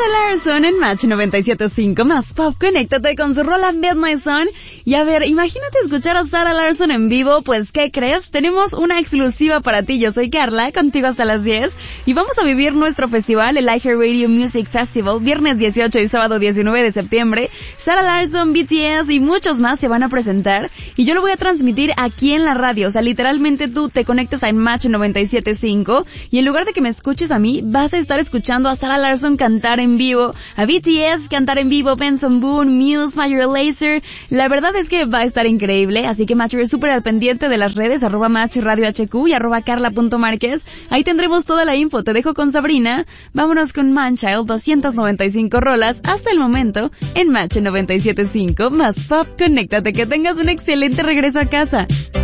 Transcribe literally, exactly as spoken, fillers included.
Larson en Match noventa y siete punto cinco más Pop. Conéctate con su rola Bed My Son. Y a ver, imagínate escuchar a Sarah Larson en vivo. Pues, ¿qué crees? Tenemos una exclusiva para ti. Yo soy Carla, contigo hasta las diez. Y vamos a vivir nuestro festival, el iHeartRadio Music Festival, viernes dieciocho y sábado diecinueve de septiembre. Sarah Larson, B T S y muchos más se van a presentar. Y yo lo voy a transmitir aquí en la radio. O sea, literalmente tú te conectas a Match noventa y siete punto cinco. Y en lugar de que me escuches a mí, vas a estar escuchando a Sarah Larson cantar en vivo, a B T S cantar en vivo, Benson Boone, Muse, Major Lazer. La verdad es que va a estar increíble, así que Match, súper al pendiente de las redes, arroba Match Radio H Q y arroba Carla punto Márquez. Ahí tendremos toda la info. Te dejo con Sabrina. Vámonos con Manchild, doscientas noventa y cinco rolas hasta el momento en Match noventa y siete punto cinco más Pop. Conéctate, que tengas un excelente regreso a casa.